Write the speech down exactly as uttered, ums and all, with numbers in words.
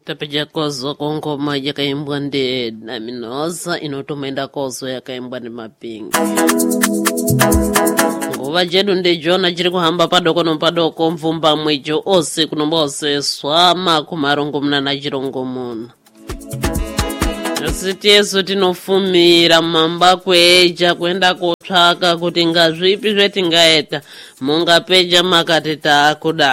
tapeja kozo kongoma yakaimbwa ndi Naminoza inotomenda kozo yakaimbwa ndi Mapingi. Nguva jedu ndi Jona chiri kuhamba padoko no padoko mvumba mwejo ose kunombose swama kumarongo mna na chirongo muno. Sitieso tinofumira mamba kweja kwenda kutsvaka kuti ngazvipi zvetingaita munga peja makateta akuda.